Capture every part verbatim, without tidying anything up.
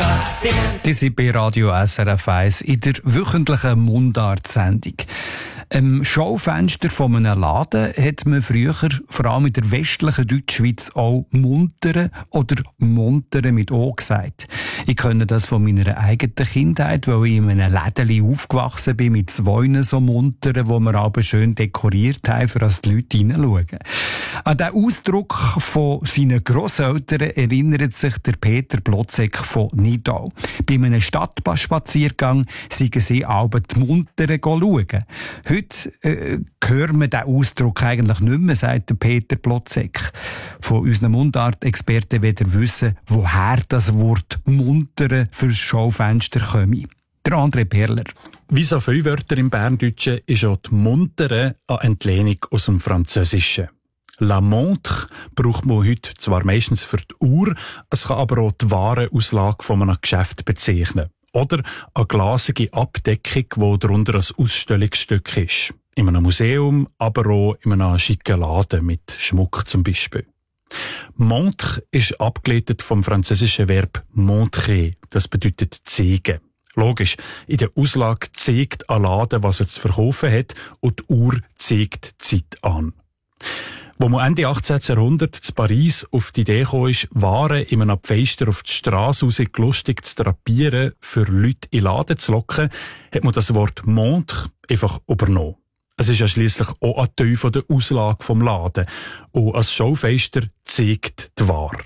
Die sind bei Radio S R F eins in der wöchentlichen Mundart-Sendung. Im Schaufenster von einem Laden hat man früher, vor allem in der westlichen Deutschschweiz, auch Muntere oder Montere mit O gesagt. Ich kenne das von meiner eigenen Kindheit, weil ich in einem Lädeli aufgewachsen bin mit zwei so Munteren, die wir aber schön dekoriert haben, für dass die Leute hineinschauen. An den Ausdruck von seinen Grosseltern erinnert sich der Peter Blotzek von Nidau. Bei einem Stadtspaziergang seien sie alle die Munteren schauen. Heute äh, hören wir diesen Ausdruck eigentlich nicht mehr, sagt der Peter Blotzek. Von unseren Mundart-Experten will er wissen, woher das Wort Muntere fürs Schaufenster komme. Der André Perler. Wie so viele Wörter im Berndeutschen ist auch die Muntere eine Entlehnung aus dem Französischen. La montre braucht man heute zwar meistens für die Uhr, es kann aber auch die Warenauslage von einem Geschäft bezeichnen. Oder eine glasige Abdeckung, die darunter ein Ausstellungsstück ist. In einem Museum, aber auch in einem schicken Laden mit Schmuck zum Beispiel. Montre ist abgeleitet vom französischen Verb montrer. Das bedeutet zeigen. Logisch, in der Auslage zeigt ein Laden, was er zu verkaufen hat, und die Uhr zeigt die Zeit an. Wo man Ende achtzehnten Jahrhundert in Paris auf die Idee kam, ist, Waren in einem Pfeister auf die Strasse raus lustig zu drapieren, für Leute in den Laden zu locken, hat man das Wort Montre einfach übernommen. Es ist ja schliesslich auch ein Teil von der Auslage vom Laden. Und als Schaufenster zeigt die Ware.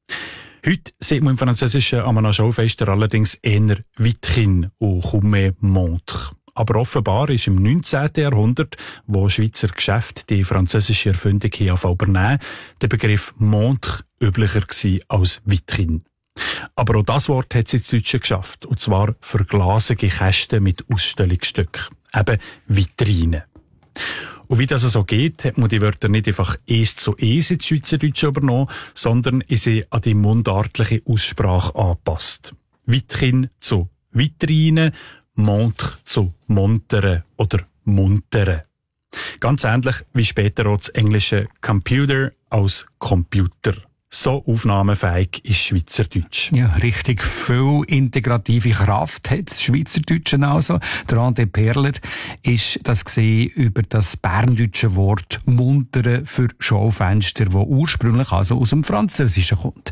Heute sieht man im Französischen an einem Schaufenster allerdings eher Vitrine und kaum mehr Montre. Aber offenbar ist im neunzehnten Jahrhundert, wo Schweizer Geschäfte die französische Erfindung hier übernehmen, der Begriff Montre üblicher gewesen als Vitrine. Aber auch das Wort hat es ins Deutsche geschafft, und zwar für glasige Kästen mit Ausstellungsstücken, eben Vitrine. Und wie das so geht, hat man die Wörter nicht einfach eins zu eins ins Schweizerdeutsche übernommen, sondern ist sie an die mundartliche Aussprache angepasst. Vitrine zu Vitrine, Montre zu Montere oder Muntere. Ganz ähnlich wie später auch das englische Computer als Computer. So aufnahmefähig ist Schweizerdeutsch. Ja, richtig viel integrative Kraft hat das Schweizerdeutsche also. Der André Perler ist das gesehen über das berndeutsche Wort Muntere für Schaufenster, das ursprünglich also aus dem Französischen kommt.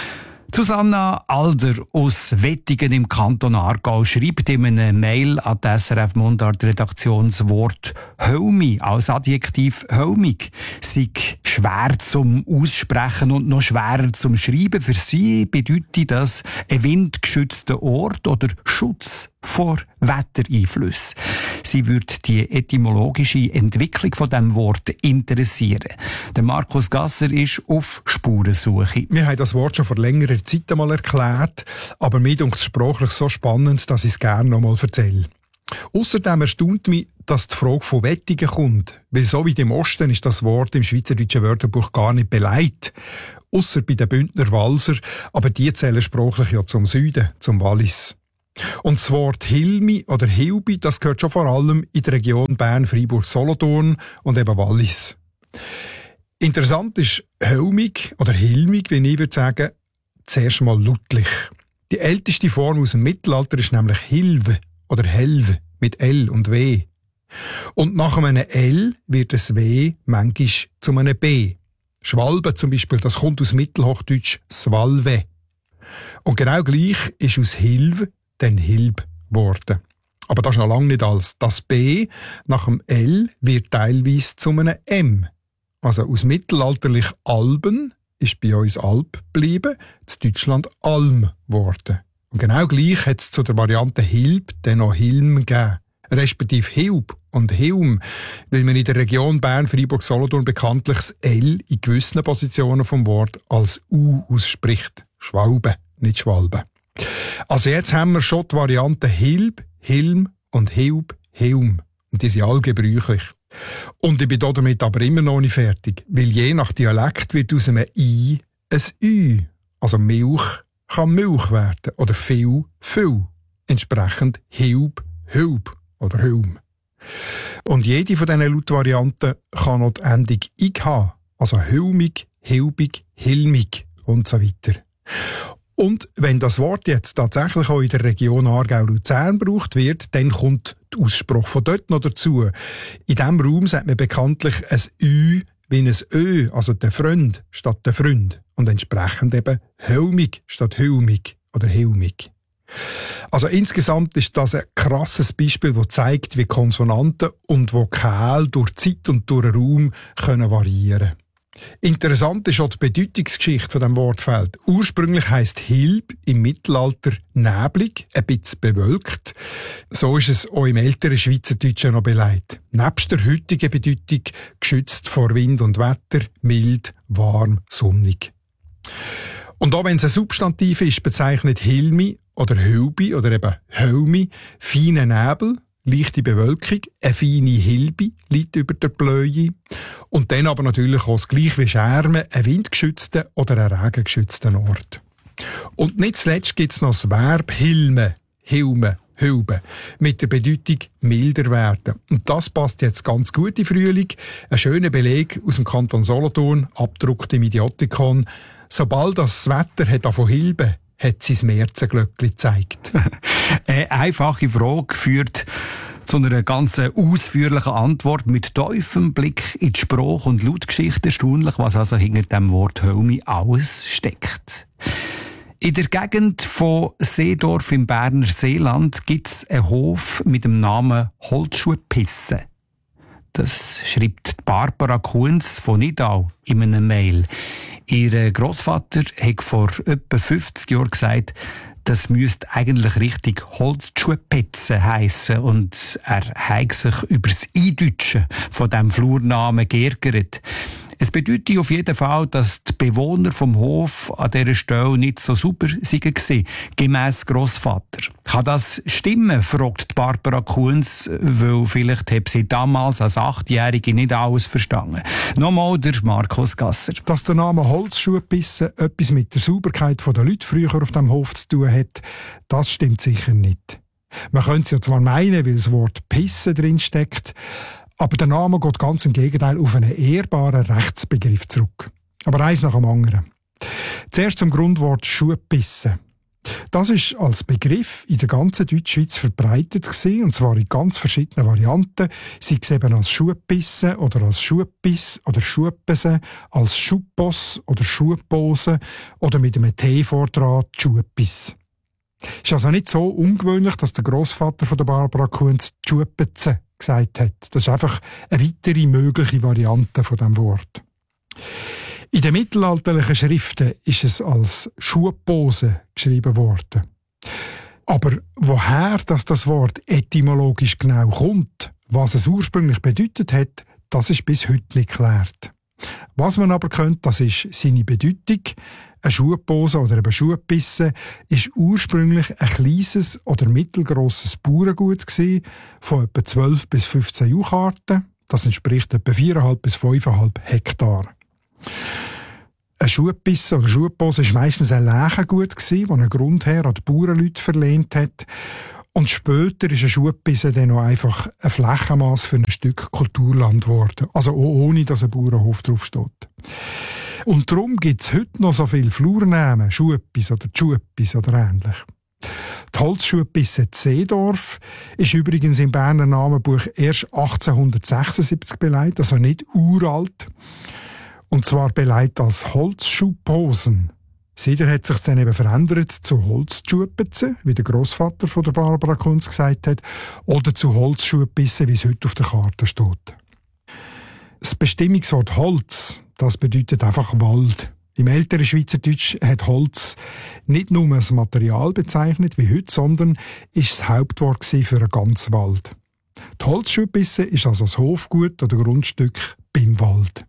Susanna Alder aus Wettingen im Kanton Aargau schreibt in einer Mail an die S R F Mundart-Redaktion das Wort «hölmi» als Adjektiv «hölmig» sei schwer zum Aussprechen und noch schwerer zum Schreiben. Für sie bedeutet das ein windgeschützter Ort oder Schutz vor Wettereinflüssen. Sie würde die etymologische Entwicklung von dem Wort interessieren. Der Markus Gasser ist auf Spurensuche. Wir haben das Wort schon vor längerer Zeit einmal erklärt, aber mir dunkt es sprachlich so spannend, dass ich es gerne noch einmal erzähle. Außerdem erstaunt mich, dass die Frage von Wettingen kommt, weil so wie im Osten ist das Wort im schweizerdeutschen Wörterbuch gar nicht beleidigt. Ausser bei den Bündner Walser, aber die zählen sprachlich ja zum Süden, zum Wallis. Und das Wort Hilmi oder Hilbi, das gehört schon vor allem in der Region Bern, Freiburg, Solothurn und eben Wallis. Interessant ist hölmig oder hilmig, wie ich würde sagen, zuerst mal lautlich. Die älteste Form aus dem Mittelalter ist nämlich Hilve oder Helve mit L und W. Und nach einem L wird das W manchmal zu einem B. Schwalbe zum Beispiel, das kommt aus Mittelhochdeutsch Swalve. Und genau gleich ist aus Hilve dann Hilb geworden. Aber das ist noch lange nicht alles. Das B nach dem L wird teilweise zu einem M. Also aus mittelalterlich Alben ist bei uns Alp geblieben, in Deutschland Alm geworden. Und genau gleich hat es zu der Variante Hilb dann noch Hilm gegeben. Respektive Hilb und Hilm, weil man in der Region Bern, Freiburg, Solothurn bekanntlich das L in gewissen Positionen vom Wort als U ausspricht. Schwalbe, nicht Schwalbe. Also jetzt haben wir schon die Varianten Hilb, Hilm und Hilb, Hilm. Und die sind alle gebräuchlich. Und ich bin damit aber immer noch nicht fertig, weil je nach Dialekt wird aus einem I ein Ü. Also Milch kann Milch werden oder viel, viel. Entsprechend Hilb, Hilb oder Hilm. Und jede von diesen Lautvarianten kann noch die Endung ig haben. Also hilmig, hilbig, hilmig und so weiter. Und wenn das Wort jetzt tatsächlich auch in der Region Aargau-Luzern gebraucht wird, dann kommt der Ausspruch von dort noch dazu. In diesem Raum sagt man bekanntlich ein Ü wie ein Ö, also der Freund statt der Freund. Und entsprechend eben Hölmig statt Hülmig oder Hilmig. Also insgesamt ist das ein krasses Beispiel, das zeigt, wie Konsonanten und Vokale durch Zeit und durch Raum können variieren. Interessant ist auch die Bedeutungsgeschichte von dem Wortfeld. Ursprünglich heisst Hilb im Mittelalter neblig, ein bisschen bewölkt. So ist es auch im älteren Schweizerdeutschen noch beleidigt. Nebst der heutigen Bedeutung geschützt vor Wind und Wetter, mild, warm, sonnig. Und auch wenn es ein Substantiv ist, bezeichnet Hilmi oder Hülbi oder eben Hölmi feine Nebel, leichte Bewölkung, eine feine Hilbi liegt über der Bläue und dann aber natürlich auch das gleich wie Schermen, einen windgeschützten oder einen regengeschützten Ort. Und nicht zuletzt gibt es noch das Verb Hilme, Hilme, Hülbe, mit der Bedeutung milder werden. Und das passt jetzt ganz gut in Frühling. Ein schöner Beleg aus dem Kanton Solothurn, abgedruckt im Idiotikon. Sobald das Wetter hat von Hilbe, hat sein Märzenglöckli gezeigt. Eine einfache Frage führt zu einer ganz ausführlichen Antwort mit tiefem Blick in die Sprach- und Lautgeschichte. Erstaunlich, was also hinter dem Wort Hölmi alles steckt. In der Gegend von Seedorf im Berner Seeland gibt es einen Hof mit dem Namen Holzschuhpisse. Das schreibt Barbara Kunz von Nidau in einer Mail. Ihr Grossvater hat vor etwa fünfzig Jahren gesagt, das müsste eigentlich richtig Holzschuhpetze heissen und er hat sich über das Eindeutschen von diesem Flurnamen geärgert. Es bedeutet auf jeden Fall, dass die Bewohner vom Hof an dieser Stelle nicht so sauber waren, gemäss Grossvater. Kann das stimmen, fragt Barbara Kunz, weil vielleicht hat sie damals als Achtjährige nicht alles verstanden. Nochmal der Markus Gasser. Dass der Name Holzschuhpisse etwas mit der Sauberkeit der Leute früher auf dem Hof zu tun hat, das stimmt sicher nicht. Man könnte es ja zwar meinen, weil das Wort Pisse drin steckt, aber der Name geht ganz im Gegenteil auf einen ehrbaren Rechtsbegriff zurück. Aber eins nach dem anderen. Zuerst zum Grundwort Schuhpisse. Das ist als Begriff in der ganzen Deutschschweiz verbreitet gewesen, und zwar in ganz verschiedenen Varianten, sei es eben als Schuhpisse oder als Schuhpiss oder Schuhpese, als Schuhposs oder Schuhpose oder mit einem T vordran Schuhpiss. Es ist also nicht so ungewöhnlich, dass der Grossvater von der Barbara Kunz Schuhpeze gesagt hat. Das ist einfach eine weitere mögliche Variante von dem Wort. In den mittelalterlichen Schriften ist es als Schuhpose geschrieben worden. Aber woher dass das Wort etymologisch genau kommt, was es ursprünglich bedeutet hat, das ist bis heute nicht geklärt. Was man aber kennt, das ist seine Bedeutung. Eine Schuhpose oder eine Schuhpisse ist ursprünglich ein kleines oder mittelgrosses Bauerngut gewesen, von etwa zwölf bis fünfzehn Jucharten. Das entspricht etwa viereinhalb bis fünfeinhalb Hektar. Eine Schuhpisse oder Schuhpose war meistens ein Leichengut gewesen, das ein Grundherr an die Bauernleute verlehnt hat. Und später ist eine Schuhpisse dann noch einfach ein Flächenmaß für ein Stück Kulturland geworden. Also auch ohne, dass ein Bauernhof draufsteht. Und darum gibt es heute noch so viele Flurnamen, Schuhpis oder Schuhpis oder ähnlich. Die Holzschuhpisse Seedorf ist übrigens im Berner Namenbuch erst achtzehnhundertsechsundsiebzig beleidigt, also nicht uralt. Und zwar beleidigt als Holzschuhposen. Seither hat sich dann eben verändert zu Holzschuhpisse, wie der Grossvater von der Barbara Kunz gesagt hat, oder zu Holzschuhpisse, wie es heute auf der Karte steht. Das Bestimmungswort Holz, das bedeutet einfach Wald. Im älteren Schweizerdeutsch hat Holz nicht nur das Material bezeichnet wie heute, sondern ist das Hauptwort für einen ganzen Wald. Die Holzschuhpisse ist also das Hofgut oder Grundstück beim Wald.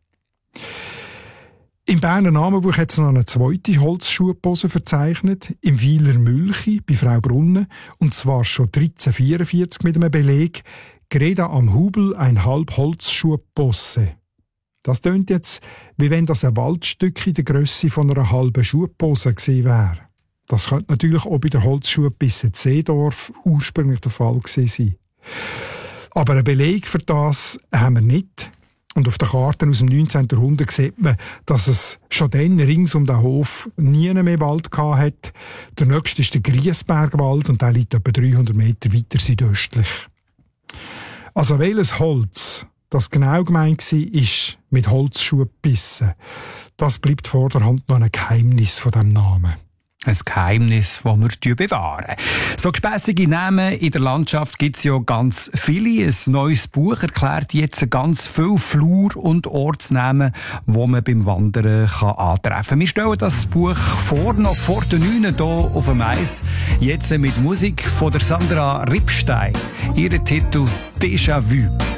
Im Berner Namenbuch hat es noch eine zweite Holzschuhpose verzeichnet, im Weiler Mülchi bei Frau Brunnen, und zwar schon dreizehnhundertvierundvierzig mit einem Beleg, Greda am Hubel ein halb Holzschuhpose. Das tönt jetzt, wie wenn das ein Waldstück in der Grösse von einer halben Schuhpose gewesen wäre. Das könnte natürlich auch bei der Holzschuhpisse Seedorf ursprünglich der Fall gewesen sein. Aber einen Beleg für das haben wir nicht. Und auf den Karten aus dem neunzehnten Jahrhundert sieht man, dass es schon dann rings um den Hof nie mehr Wald hatte. Der nächste ist der Griesbergwald und der liegt etwa dreihundert Meter weiter südöstlich. Also welches Holz das genau gemeint war, ist mit Holzschuhen gebissen. Das bleibt vorderhand noch ein Geheimnis von diesem Namen. Ein Geheimnis, das wir bewahren. So gespässige Namen in der Landschaft gibt es ja ganz viele. Ein neues Buch erklärt jetzt ganz viele Flur- und Ortsnamen, die man beim Wandern kann antreffen kann. Wir stellen das Buch vor, noch vor den neun hier auf dem Eis. Jetzt mit Musik von der Sandra Rippstein. Ihr Titel Déjà Vu.